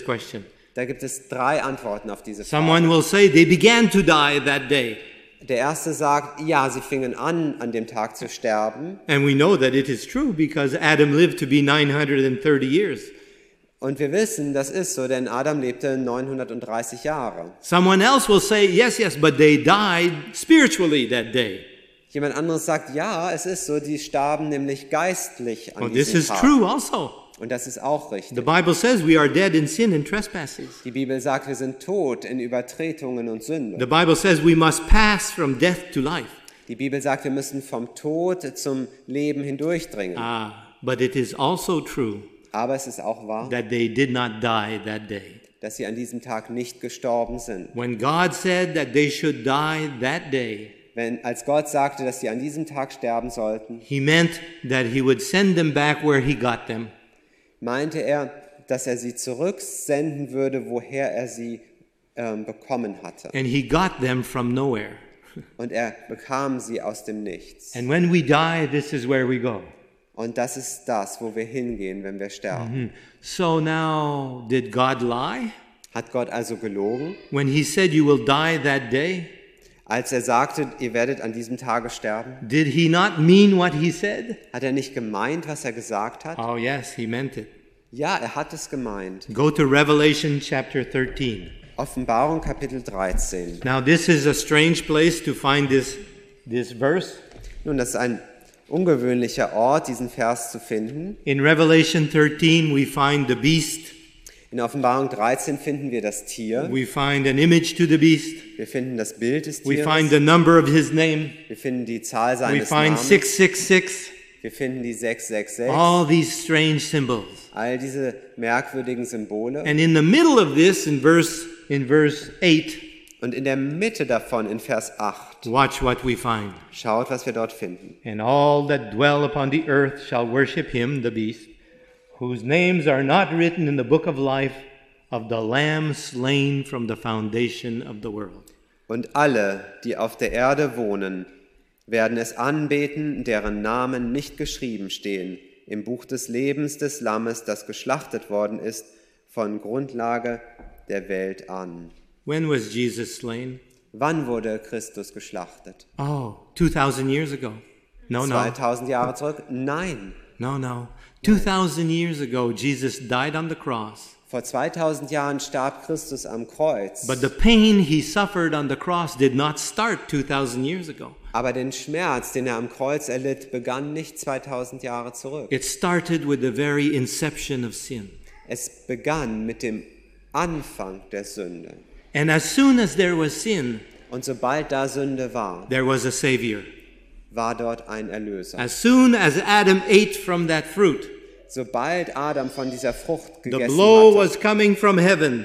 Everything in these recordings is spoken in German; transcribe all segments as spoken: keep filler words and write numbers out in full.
question. Da gibt es drei Antworten auf diese Someone Frage. will say they began to die that day. Der erste sagt, ja, sie fingen an, an dem Tag zu sterben. And we know that it is true because Adam lived to be nine hundred thirty years. Und wir wissen, das ist so, denn Adam lebte neunhundertdreißig Jahre. Someone else will say, yes, yes, but they died spiritually that day. Jemand anderes sagt, ja, es ist so, die starben nämlich geistlich an Oh, this diesem is Tag. true also. Und das ist auch richtig. The Bible says we are dead in sin and trespasses. Die Bibel sagt, wir sind tot in Übertretungen und Sünden. The Bible says we must pass from death to life. Die Bibel sagt, wir müssen vom Tod zum Leben hindurchdringen. Ah, but it is also true Aber es ist auch wahr, that they did not die that day. dass sie an diesem Tag nicht gestorben sind. When God said that they should die that day, Wenn, als Gott sagte, dass sie an diesem Tag sterben sollten, He meant that He would send them back where He got them. meinte er, dass er sie zurücksenden würde, woher er sie ähm, bekommen hatte. And He got them from nowhere. Und er bekam sie aus dem Nichts. And when we die, this is where we go. Und das ist das, wo wir hingehen, wenn wir sterben. So now, did God lie? Hat Gott also gelogen, When He said you will die that day, als er sagte, ihr werdet an diesem Tage sterben? did He not mean what He said? Hat er nicht gemeint, was er gesagt hat? Oh yes, He meant it. Ja, er hat es gemeint. Go to Revelation chapter thirteen. Offenbarung Kapitel dreizehn. Now this is a strange place to find this, this verse. Nun, das ist ein ungewöhnlicher Ort, diesen Vers zu finden. In Revelation thirteen we find the beast. In Offenbarung dreizehn finden wir das Tier. We find an image to the beast. Wir finden das Bild des We find Tieres. the number of his name. Wir finden die Zahl We seines find Namens. six six six. Wir finden die sechs sechs sechs. All these strange symbols. All diese merkwürdigen Symbole. And in the middle of this, in verse in verse eight, Und in der Mitte davon, in Vers acht, watch what we find. schaut, was wir dort finden. And all that dwell upon the earth shall worship him, the beast, whose names are not written in the book of life of the Lamb slain from the foundation of the world. Und alle, die auf der Erde wohnen, werden es anbeten, deren Namen nicht geschrieben stehen im Buch des Lebens des Lammes, das geschlachtet worden ist von Grundlage der Welt an. When was Jesus slain? Wann wurde Christus geschlachtet? Oh, two thousand years ago. No, no, zweitausend Jahre zurück? Nein. no, no. two thousand years ago, Jesus died on the cross. Vor zweitausend Jahren starb Christus am Kreuz. But the pain he suffered on the cross did not start two thousand years ago. Aber den Schmerz, den er am Kreuz erlitt, begann nicht zweitausend Jahre zurück. It started with the very inception of sin. Es begann mit dem Anfang der Sünde. And as soon as there was sin, Und sobald da Sünde war, there was a Savior. war dort ein Erlöser. As soon as Adam ate from that fruit, Sobald Adam von dieser Frucht the gegessen blow hatte, was coming from heaven.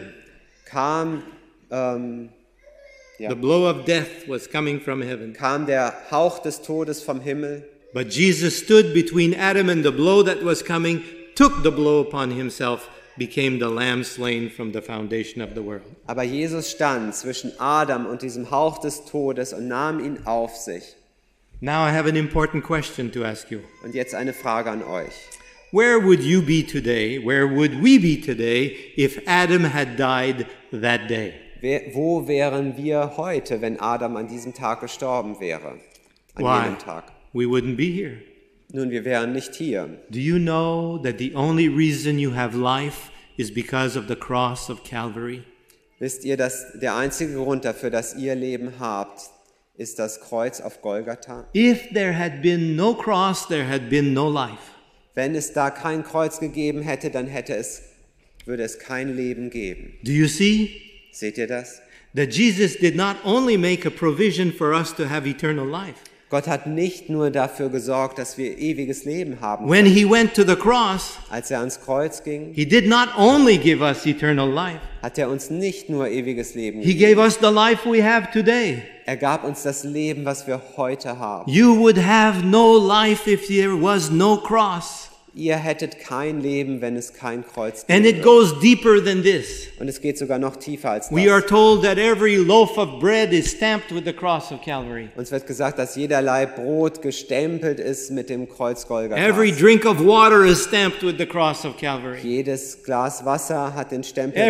kam, ähm, ja, The blow of death was coming from heaven. kam der Hauch des Todes vom Himmel. But Jesus stood between Adam and the blow that was coming, took the blow upon himself, became the lamb slain from the foundation of the world. Aber Jesus stand zwischen Adam und diesem Hauch des Todes und nahm ihn auf sich. Now I have an important question to ask you. Und jetzt eine Frage an euch. Where would you be today, where would we be today, if Adam had died that day? Wer, wo wären wir heute, wenn Adam an diesem Tag gestorben wäre? An Why? jenem Tag. We wouldn't be here. Nun, wir wären nicht hier. Do you know that the only reason you have life is because of the cross of Calvary? Wisst ihr, dass der einzige Grund dafür, dass ihr Leben habt, ist das Kreuz auf Golgatha? If there had been no cross, there had been no life. Wenn es da kein Kreuz gegeben hätte, dann hätte es, würde es kein Leben geben. Do you see? Seht ihr das? That Jesus did not only make a provision for us to have eternal life. Gott hat nicht nur dafür gesorgt, dass wir ewiges Leben haben. When he went to the cross, Als er ans Kreuz ging, he did not only give us eternal life. hat er uns nicht nur ewiges Leben He gegeben. gave us the life we have today. Er gab uns das Leben, was wir heute haben. You would have no life if there was no cross. Ihr hättet kein Leben, wenn es kein Kreuz And gäbe. it goes deeper than this. Und es geht sogar noch tiefer als das. We are told that every loaf of bread is stamped with the cross of Calvary. Uns wird gesagt, dass jederlei Brot gestempelt ist mit dem Kreuz Golgatha. Every drink of water is stamped with the cross of Calvary. Jedes Glas Wasser hat den Stempel